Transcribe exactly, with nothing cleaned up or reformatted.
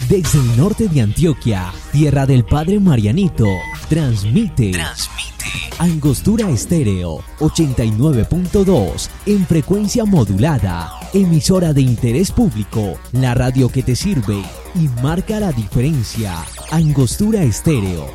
Desde el norte de Antioquia, tierra del Padre Marianito, transmite, transmite Angostura Estéreo ochenta y nueve punto dos en frecuencia modulada, emisora de interés público, la radio que te sirve y marca la diferencia. Angostura Estéreo